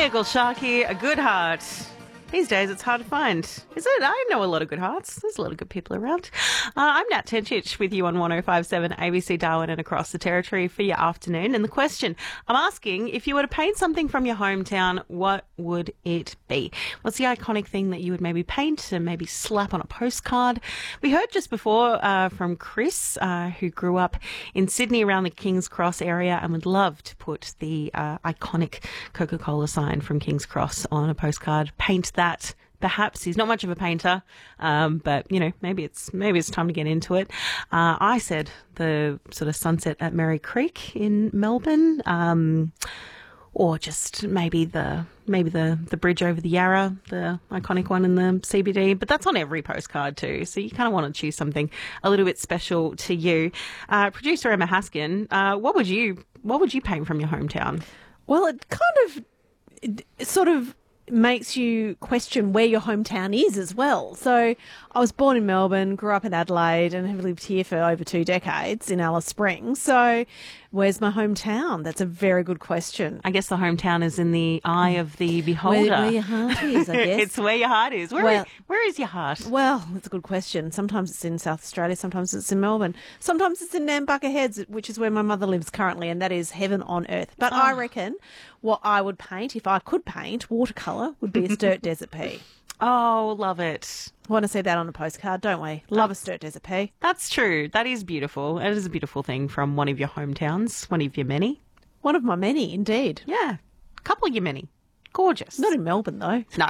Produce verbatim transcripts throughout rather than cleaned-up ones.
Vehicle Sharky, a good heart. These days it's hard to find. Is it? I know a lot of good hearts. There's a lot of good people around. Uh, I'm Nat Tenchich with you on one oh five point seven A B C Darwin and across the territory for your afternoon. And the question I'm asking, if you were to paint something from your hometown, what would it be? What's the iconic thing that you would maybe paint and maybe slap on a postcard? We heard just before uh, from Chris, uh, who grew up in Sydney around the King's Cross area and would love to put the uh, iconic Coca-Cola sign from King's Cross on a postcard. Paint that. Perhaps he's not much of a painter, um, but you know, maybe it's maybe it's time to get into it. Uh, I said the sort of sunset at Merri Creek in Melbourne, um, or just maybe the maybe the the bridge over the Yarra, the iconic one in the C B D. But that's on every postcard too, so you kind of want to choose something a little bit special to you. Uh, producer Emma Haskin, uh, what would you what would you paint from your hometown? Well, it kind of it, it sort of. makes you question where your hometown is as well. So I was born in Melbourne, grew up in Adelaide and have lived here for over two decades in Alice Springs. So where's my hometown? That's a very good question. I guess the hometown is in the eye of the beholder. Where, where your heart is, I guess. It's where your heart is. Where, well, is. where is your heart? Well, that's a good question. Sometimes it's in South Australia, sometimes it's in Melbourne. Sometimes it's in Nambucca Heads, which is where my mother lives currently, and that is heaven on earth. But oh. I reckon what I would paint, if I could paint, watercolour, would be a Sturt Desert Pea. Oh, love it. Want to see that on a postcard, don't we? Love a Sturt Desert Pea. That's true. That is beautiful. It is a beautiful thing from one of your hometowns, one of your many. One of my many, indeed. Yeah. A couple of your many. Gorgeous. Not in Melbourne, though. No.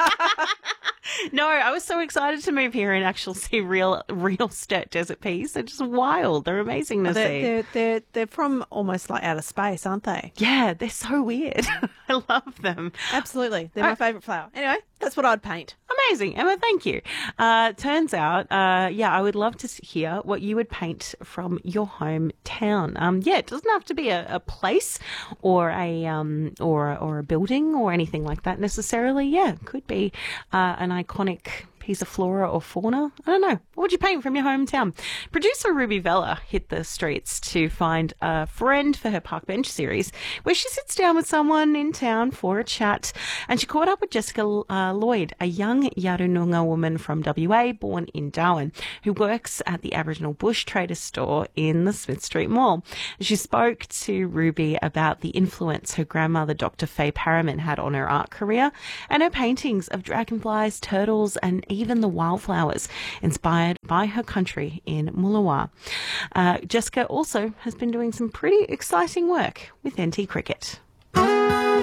No, I was so excited to move here and actually see real, real Sturt Desert Peas. They're just wild. They're amazing to they're, see. They're, they're, they're from almost like outer space, aren't they? Yeah, they're so weird. I love them. Absolutely. They're my favourite flower. Anyway, that's what I'd paint. Amazing. Emma, thank you. Uh, turns out, uh, yeah, I would love to hear what you would paint from your hometown. Um, yeah, it doesn't have to be a, a place or a um, or, or a building or anything like that necessarily. Yeah, it could be uh, an iconic piece of flora or fauna. I don't know. What would you paint from your hometown? Producer Ruby Vella hit the streets to find a friend for her Park Bench series, where she sits down with someone in town for a chat. And she caught up with Jessica uh, Lloyd, a young Yarrununga woman from W A, born in Darwin, who works at the Aboriginal Bush Traders store in the Smith Street Mall. She spoke to Ruby about the influence her grandmother, Doctor Faye Parraman, had on her art career, and her paintings of dragonflies, turtles, and even the wildflowers inspired by her country in Mooloolaba. Uh, Jessica also has been doing some pretty exciting work with N T Cricket. Hi,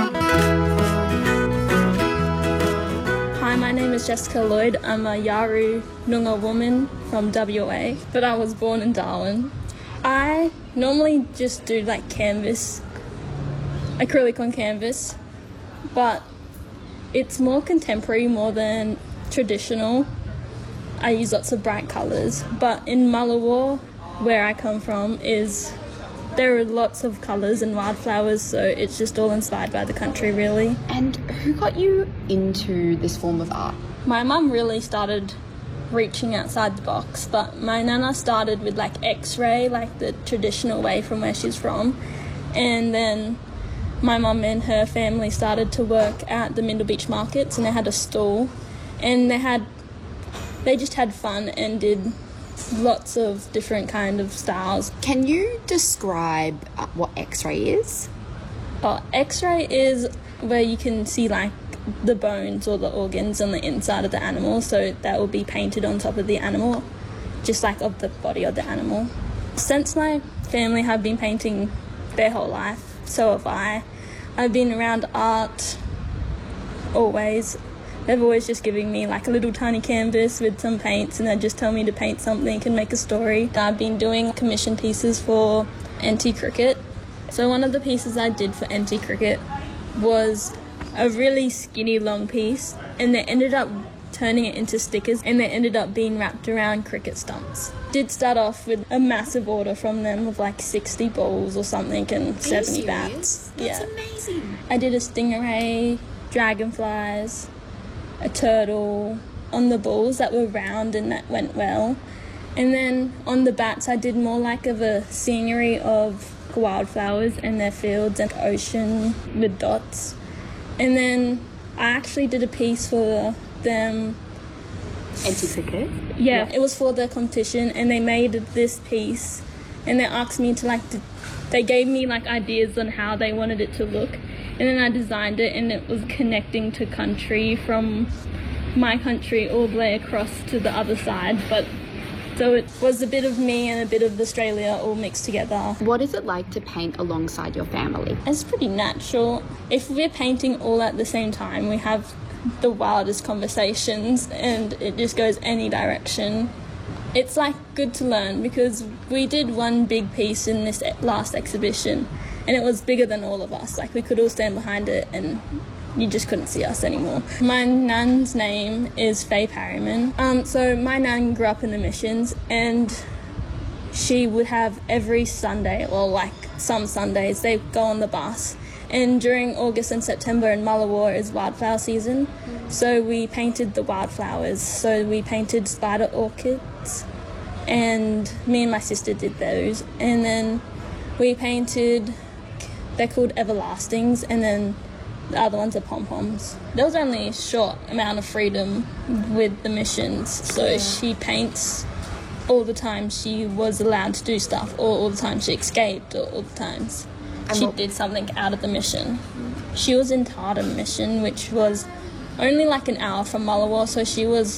my name is Jessica Lloyd. I'm a Yarrununga woman from W A, but I was born in Darwin. I normally just do like canvas, acrylic on canvas, but it's more contemporary more than traditional. I use lots of bright colours, but in Mooloolaba, where I come from, is there are lots of colours and wildflowers, so it's just all inspired by the country, really. And who got you into this form of art? My mum really started reaching outside the box, but my nana started with like X-ray, like the traditional way from where she's from, and then my mum and her family started to work at the Mindle Beach markets, and they had a stall, and they had they just had fun and did lots of different kind of styles. Can you describe uh, what X-ray is? Oh, X-ray is where you can see like the bones or the organs on the inside of the animal, so that will be painted on top of the animal, just like of the body of the animal. Since my family have been painting their whole life, so have I. I've been around art always. They've always just giving me like a little tiny canvas with some paints, and they just tell me to paint something and make a story. I've been doing commission pieces for N T Cricket. So one of the pieces I did for N T Cricket was a really skinny long piece, and they ended up turning it into stickers, and they ended up being wrapped around cricket stumps. Did start off with a massive order from them of like sixty balls or something and seventy bats. That's yeah. amazing. I did a stingray, dragonflies, a turtle on the balls that were round, and that went well. And then on the bats I did more like of a scenery of wildflowers and their fields and ocean with dots. And then I actually did a piece for them. Anti-cricket? Yeah, it was for the competition, and they made this piece, and they asked me to like, d- they gave me like ideas on how they wanted it to look, and then I designed it, and it was connecting to country from my country all the way across to the other side, but so it was a bit of me and a bit of Australia all mixed together. What is it like to paint alongside your family? It's pretty natural. If we're painting all at the same time, we have the wildest conversations and it just goes any direction. It's like good to learn because we did one big piece in this last exhibition and it was bigger than all of us. Like we could all stand behind it and you just couldn't see us anymore. My nan's name is Faye Parryman. Um, so my nan grew up in the Missions and she would have every Sunday, or like some Sundays, they go on the bus. And during August and September in Mullawar is wildflower season. So we painted the wildflowers. So we painted spider orchids and me and my sister did those. And then we painted, they're called everlastings, and then the other ones are pom-poms. There was only a short amount of freedom with the Missions, so yeah. She paints all the time she was allowed to do stuff, or all the time she escaped, or all the times and she what? did something out of the mission. She was in Tardham Mission, which was only like an hour from Mullawar, so she was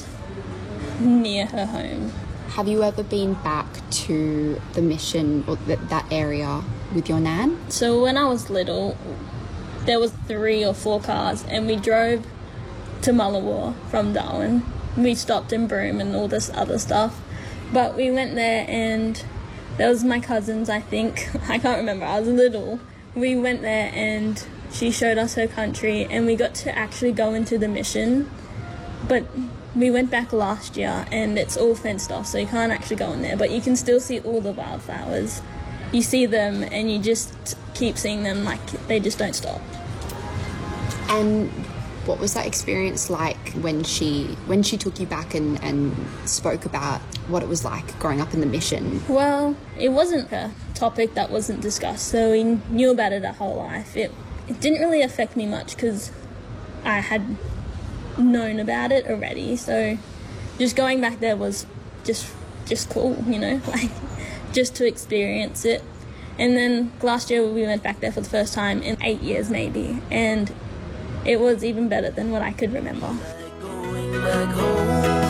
near her home. Have you ever been back to the mission or th- that area with your nan? So when I was little, there was three or four cars and we drove to Mullawar from Darwin. We stopped in Broome and all this other stuff. But we went there and there was my cousins, I think. I can't remember, I was little. We went there and she showed us her country and we got to actually go into the mission. But we went back last year and it's all fenced off, so you can't actually go in there. But you can still see all the wildflowers. You see them and you just keep seeing them, like they just don't stop. And what was that experience like when she when she took you back and, and spoke about what it was like growing up in the mission? Well, it wasn't a topic that wasn't discussed, so we knew about it our whole life. It, it didn't really affect me much because I had known about it already, so just going back there was just just cool, you know, like just to experience it. And then last year we went back there for the first time in eight years maybe, and it was even better than what I could remember. Going back home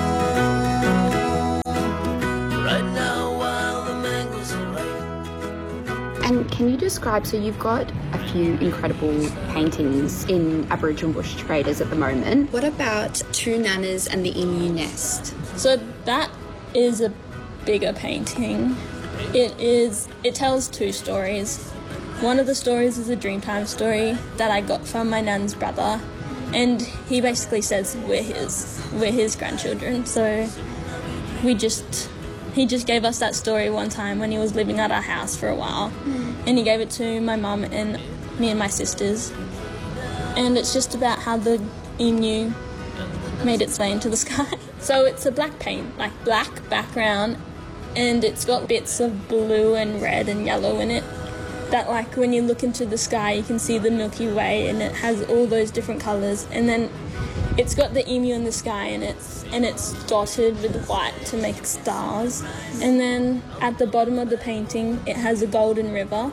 right now while the mangoes are ripe. And can you describe, so you've got a few incredible paintings in Aboriginal Bush Traders at the moment. What about Two Nanas and the Emu Nest? So that is a bigger painting. It is, it tells two stories. One of the stories is a Dreamtime story that I got from my nan's brother, and he basically says we're his, we're his grandchildren. So we just, he just gave us that story one time when he was living at our house for a while, mm. and he gave it to my mum and me and my sisters. And it's just about how the emu made its way into the sky. So it's a black paint, like black background, and it's got bits of blue and red and yellow in it. That like when you look into the sky you can see the Milky Way and it has all those different colours, and then it's got the emu in the sky and it's and it's dotted with white to make stars, and then at the bottom of the painting it has a golden river,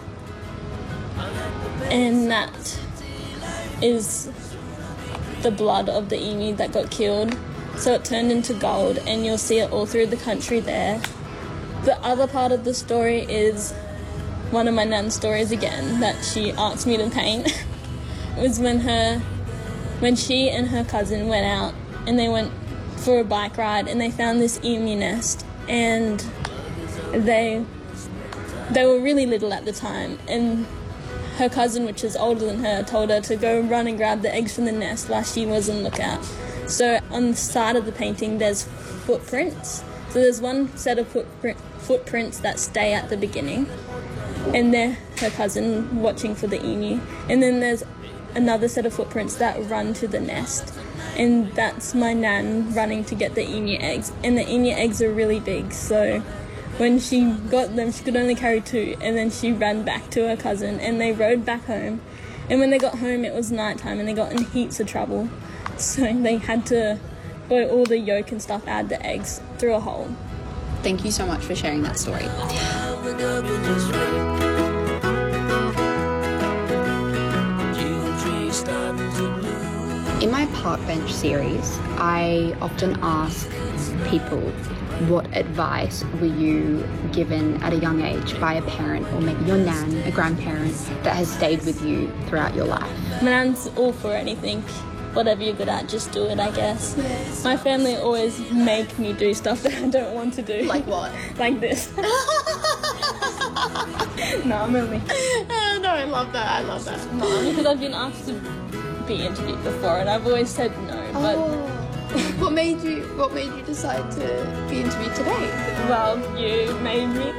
and that is the blood of the emu that got killed, so it turned into gold, and you'll see it all through the country there. The other part of the story is one of my nan's stories again that she asked me to paint. It was when her, when she and her cousin went out and they went for a bike ride and they found this emu nest, and they they were really little at the time, and her cousin, which is older than her, told her to go run and grab the eggs from the nest while she was on lookout. So on the side of the painting there's footprints. So there's one set of footprint, footprints that stay at the beginning, and they're her cousin watching for the emu. And then there's another set of footprints that run to the nest, and that's my nan running to get the emu eggs. And the emu eggs are really big, so when she got them she could only carry two, and then she ran back to her cousin and they rode back home, And when they got home, it was nighttime, and they got in heaps of trouble. So they had to boil all the yolk and stuff out of the eggs through a hole. Thank you so much for sharing that story. In my park bench series, I often ask people, what advice were you given at a young age by a parent, or maybe your nan, a grandparent, that has stayed with you throughout your life? My nan's all for anything. Whatever you're good at, just do it, I guess. Yes. My family always make me do stuff that I don't want to do. Like what? Like this. No, I'm only... Oh, no, I love that, I love that. No, because I've been asked to be interviewed before, and I've always said no, but... Oh. What made you, what made you decide to be interviewed today? Well, you made me.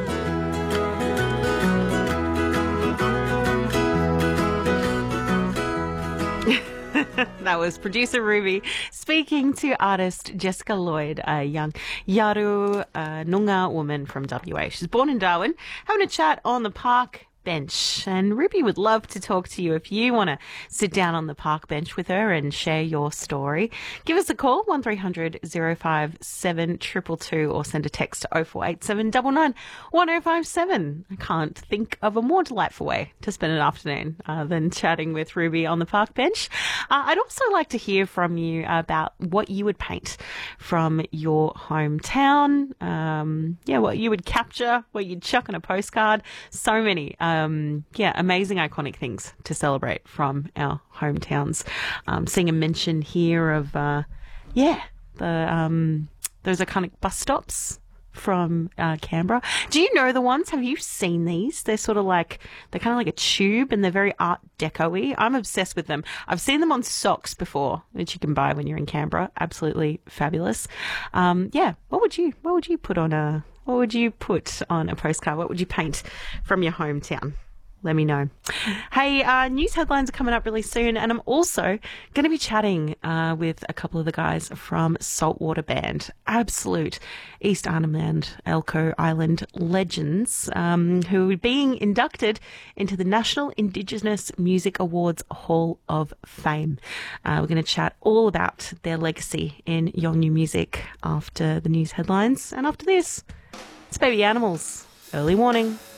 That was producer Ruby speaking to artist Jessica Lloyd, a young Yaru uh, Noongar woman from W A. She's born in Darwin, having a chat on the park bench. And Ruby would love to talk to you if you want to sit down on the park bench with her and share your story. Give us a call, one three hundred oh five seven two two two, or send a text to oh four eight seven nine nine one oh five seven. I can't think of a more delightful way to spend an afternoon uh, than chatting with Ruby on the park bench. Uh, I'd also like to hear from you about what you would paint from your hometown. Um, yeah, what you would capture, what you'd chuck on a postcard. So many uh, Um, yeah, amazing, iconic things to celebrate from our hometowns. Um, seeing a mention here of, uh, yeah, the um, those iconic bus stops from uh, Canberra. Do you know the ones? Have you seen these? They're sort of like, they're kind of like a tube, and they're very Art Deco-y. I'm obsessed with them. I've seen them on socks before, which you can buy when you're in Canberra. Absolutely fabulous. Um, yeah, what would you, what would you put on a, what would you put on a postcard? What would you paint from your hometown? Let me know. Hey, uh, news headlines are coming up really soon, and I'm also going to be chatting uh, with a couple of the guys from Saltwater Band, absolute East Arnhem and Elcho Island legends, um, who are being inducted into the National Indigenous Music Awards Hall of Fame. Uh, we're going to chat all about their legacy in Yolngu music after the news headlines, and after this, it's Baby Animals, Early Warning.